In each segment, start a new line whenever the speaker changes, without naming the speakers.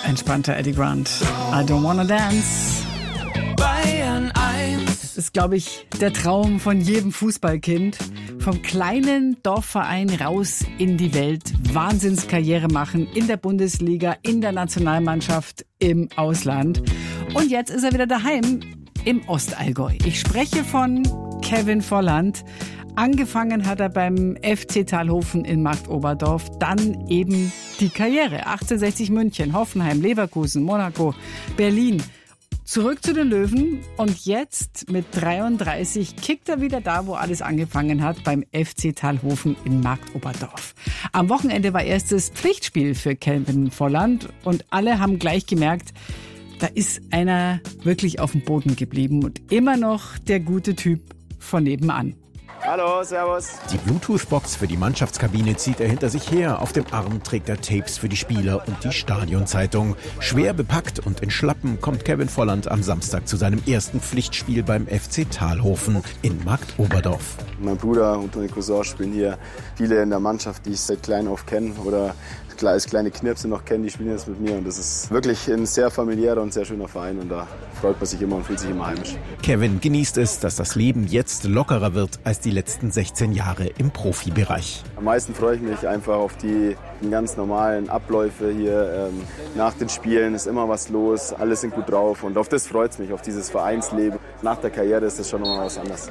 Entspannter Eddie Grant. I don't wanna dance.
Bayern 1.
Das ist, glaube ich, der Traum von jedem Fußballkind. Vom kleinen Dorfverein raus in die Welt. Wahnsinnskarriere machen in der Bundesliga, in der Nationalmannschaft, im Ausland. Und jetzt ist er wieder daheim im Ostallgäu. Ich spreche von Kevin Volland. Angefangen hat er beim FC Talhofen in Marktoberdorf, dann eben die Karriere. 1860 München, Hoffenheim, Leverkusen, Monaco, Berlin. Zurück zu den Löwen und jetzt mit 33 kickt er wieder da, wo alles angefangen hat, beim FC Talhofen in Marktoberdorf. Am Wochenende war erstes Pflichtspiel für Kevin Volland und alle haben gleich gemerkt, da ist einer wirklich auf dem Boden geblieben und immer noch der gute Typ von nebenan.
Hallo, servus.
Die Bluetooth-Box für die Mannschaftskabine zieht er hinter sich her. Auf dem Arm trägt er Tapes für die Spieler und die Stadionzeitung. Schwer bepackt und in Schlappen kommt Kevin Volland am Samstag zu seinem ersten Pflichtspiel beim FC Talhofen in Marktoberdorf.
Mein Bruder und meine Cousins spielen hier. Viele in der Mannschaft, die ich seit klein auf kenne oder als kleine Knirpse noch kennen, die spielen jetzt mit mir. Und das ist wirklich ein sehr familiärer und sehr schöner Verein. Und da freut man sich immer und fühlt sich immer heimisch.
Kevin genießt es, dass das Leben jetzt lockerer wird als die letzten 16 Jahre im Profibereich.
Am meisten freue ich mich einfach auf die ganz normalen Abläufe hier. Nach den Spielen ist immer was los, alle sind gut drauf. Und auf das freut es mich, auf dieses Vereinsleben. Nach der Karriere ist das schon nochmal was anderes.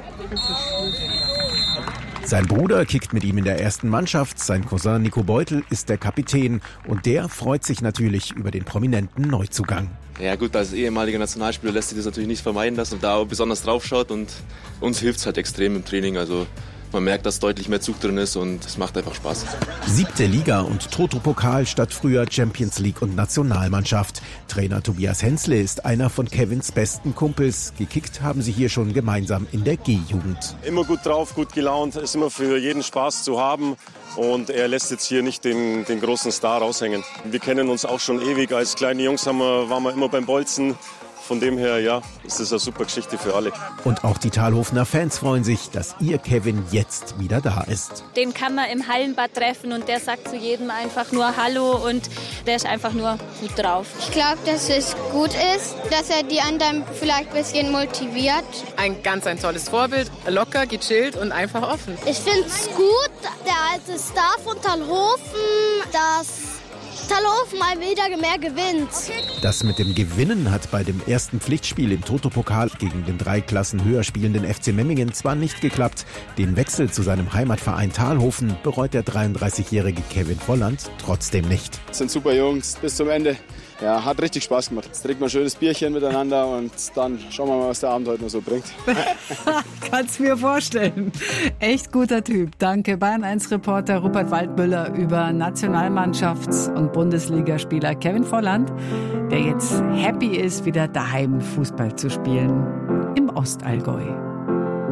Sein Bruder kickt mit ihm in der ersten Mannschaft, sein Cousin Nico Beutel ist der Kapitän und der freut sich natürlich über den prominenten Neuzugang.
Ja gut, als ehemaliger Nationalspieler lässt sich das natürlich nicht vermeiden, dass man da auch besonders drauf schaut und uns hilft es halt extrem im Training, also man merkt, dass deutlich mehr Zug drin ist und es macht einfach Spaß.
7. Liga und Toto-Pokal statt früher Champions League und Nationalmannschaft. Trainer Tobias Hensle ist einer von Kevins besten Kumpels. Gekickt haben sie hier schon gemeinsam in der G-Jugend.
Immer gut drauf, gut gelaunt, ist immer für jeden Spaß zu haben. Und er lässt jetzt hier nicht den großen Star raushängen. Wir kennen uns auch schon ewig. Als kleine Jungs waren wir immer beim Bolzen. Von dem her, ja, ist das eine super Geschichte für alle.
Und auch die Talhofener Fans freuen sich, dass ihr Kevin jetzt wieder da ist.
Den kann man im Hallenbad treffen und der sagt zu jedem einfach nur Hallo und der ist einfach nur gut drauf.
Ich glaube, dass es gut ist, dass er die anderen vielleicht ein bisschen motiviert.
Ein tolles Vorbild, locker, gechillt und einfach offen.
Ich finde es gut, der alte Star von Talhofen, dass Talhofen mal wieder mehr gewinnt.
Das mit dem Gewinnen hat bei dem ersten Pflichtspiel im Toto-Pokal gegen den 3 Klassen höher spielenden FC Memmingen zwar nicht geklappt. Den Wechsel zu seinem Heimatverein Talhofen bereut der 33-jährige Kevin Volland trotzdem nicht.
Das sind super Jungs bis zum Ende. Ja, hat richtig Spaß gemacht. Jetzt trinken wir ein schönes Bierchen miteinander und dann schauen wir mal, was der Abend heute noch so bringt.
Kannst mir vorstellen. Echt guter Typ. Danke Bayern 1 Reporter Rupert Waldmüller über Nationalmannschafts- und Bundesligaspieler Kevin Volland, der jetzt happy ist, wieder daheim Fußball zu spielen im Ostallgäu.